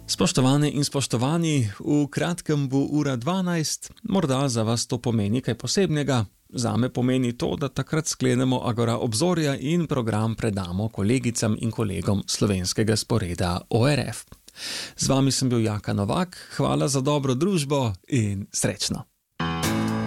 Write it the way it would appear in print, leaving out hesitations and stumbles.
Spoštovane in spoštovani, v kratkem bo ura 12, morda za vas to pomeni kaj posebnega. Zame pomeni to, da takrat sklenemo Agora obzorja in program predamo kolegicam in kolegom slovenskega sporeda ORF. Z vami sem bil Jaka Novak, hvala za dobro družbo in srečno.